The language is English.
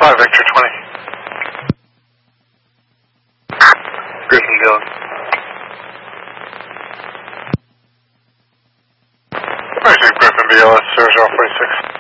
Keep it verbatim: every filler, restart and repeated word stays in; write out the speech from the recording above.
five, Victor twenty. Griffin Dillon. Roger, Griffin B L S, Surge off forty-six.